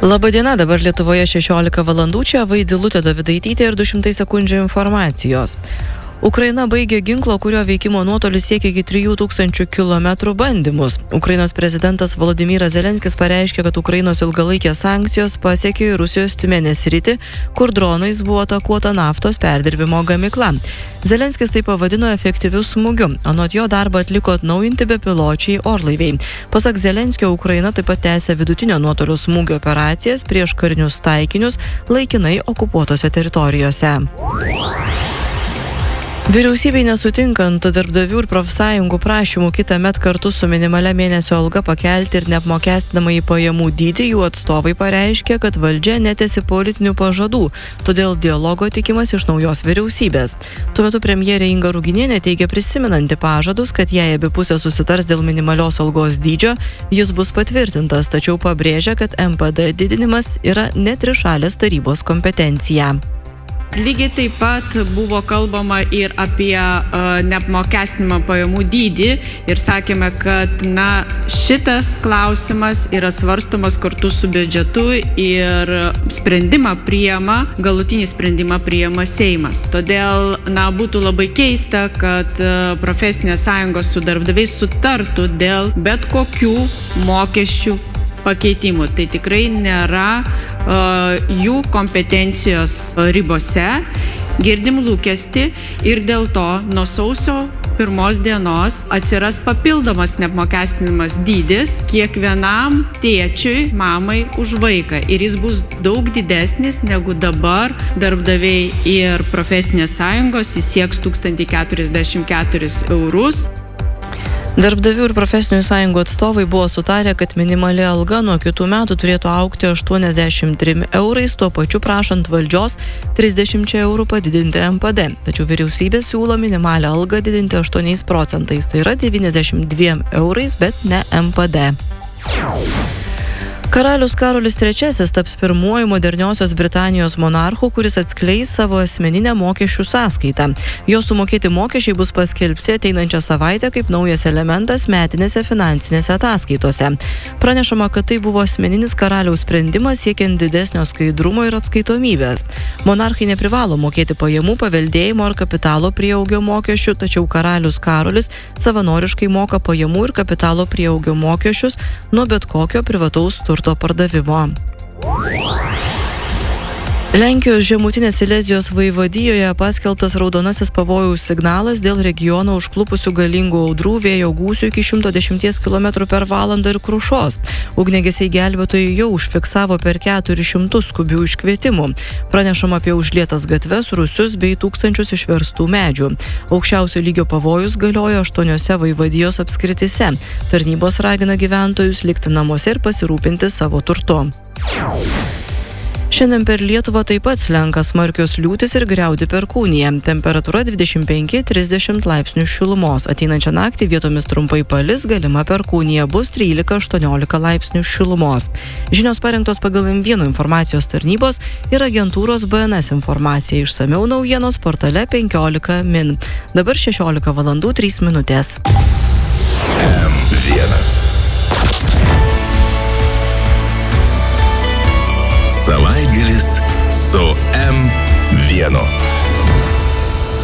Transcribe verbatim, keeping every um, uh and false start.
Labadiena, dabar Lietuvoje šešiolika valandų, čia Vaidilutė Dovydaitytė ir du šimtai sekundžių informacijos. Ukraina baigė ginklo, kurio veikimo nuotolis siekia iki trijų tūkstančių kilometrų bandymus. Ukrainos prezidentas Volodymyras Zelenskis pareiškė, kad Ukrainos ilgalaikės sankcijos pasiekė Rusijos Tiumenės sritį, kur dronais buvo atakuota naftos perdirbimo gamykla. Zelenskis tai pavadino efektyviu smūgiu. Anot jo darbą atliko atnaujinti bepiločiai orlaiviai. Pasak Zelenskio, Ukraina taip pat tęsia vidutinio nuotolio smūgio operacijas prieš karinius taikinius laikinai okupuotose teritorijose. Vyriausybei nesutinkant darbdavių ir profsąjungų prašymų kitąmet kartu su minimalia mėnesio alga pakelti ir neapmokestinamą į pajamų dydį, jų atstovai pareiškė, kad valdžia netesi politinių pažadų, todėl dialogo tikimas iš naujos vyriausybės. Tuo metu premjerė Inga Ruginienė teigia prisimenanti pažadus, kad jei abi pusės susitars dėl minimalios algos dydžio, jis bus patvirtintas, tačiau pabrėžia, kad M P D didinimas yra ne trišalės tarybos kompetencija. Lygiai taip pat buvo kalbama ir apie uh, neapmokestinimą pajamų dydį ir sakėme, kad na, šitas klausimas yra svarstomas kartu su biudžetu ir sprendimą priima, galutinį sprendimą priima Seimas. Todėl na, būtų labai keista, kad uh, profesinės sąjungos su darbdaviais sutartų dėl bet kokių mokesčių pakeitimų. Tai tikrai nėra uh, jų kompetencijos ribose. Girdim lūkestį ir dėl to nuo sausio pirmos dienos atsiras papildomas neapmokestinimas dydis kiekvienam tėčiui, mamai už vaiką. Ir jis bus daug didesnis negu dabar darbdaviai ir profesinės sąjungos, jis sieks tūkstantį keturiasdešimt keturis eurus. Darbdavių ir profesinių sąjungų atstovai buvo sutarę, kad minimali alga nuo kitų metų turėtų augti aštuoniasdešimt trim eurais, tuo pačiu prašant valdžios trisdešimt eurų padidinti M P D. Tačiau vyriausybė siūlo minimalią algą didinti aštuoniais procentais, tai yra devyniasdešimt dviem eurais, bet ne M P D. Karalius Karolis trečiasis taps pirmuoju moderniosios Britanijos monarchu, kuris atskleis savo asmeninę mokesčių sąskaitą. Jo sumokėti mokesčiai bus paskelbti ateinančią savaitę kaip naujas elementas metinėse finansinėse ataskaitose. Pranešama, kad tai buvo asmeninis karaliaus sprendimas siekiant didesnio skaidrumo ir atskaitomybės. Monarchai neprivalo mokėti pajamų, paveldėjimo ar kapitalo prieaugio mokesčių, tačiau karalius Karolis savanoriškai moka pajamų ir kapitalo prieaugio mokesčius nuo bet kokio privataus turto pardavimo. Lenkijos žemutinės Silezijos vaivadijoje paskelbtas raudonasis pavojaus signalas dėl regiono užklupusių galingų audrų, vėjo gūsių iki šimto dešimties kilometrų per valandą ir krušos. Ugniagesiai gelbėtojai jau užfiksavo per keturis šimtus skubių iškvietimų. Pranešama apie užlietas gatves, rūsius bei tūkstančius išverstų medžių. Aukščiausio lygio pavojus galioja aštuoniose vaivadijos apskrityse. Tarnybos ragina gyventojus likti namuose ir pasirūpinti savo turtu. Šiandien per Lietuvą taip pat slenka smarkios liūtys ir griaudi perkūnija. Temperatūra dvidešimt penki trisdešimt laipsnių šilumos. Ateinančią naktį vietomis trumpai palis, galima perkūnija, bus trylika aštuoniolika laipsnių šilumos. Žinios parengtos pagal M vienas informacijos tarnybos ir agentūros B N S informacija. Išsamiau naujienos portale penkiolika min. Dabar šešiolika valandų trys minutės. M vienas. Savaitgalis su M vienu.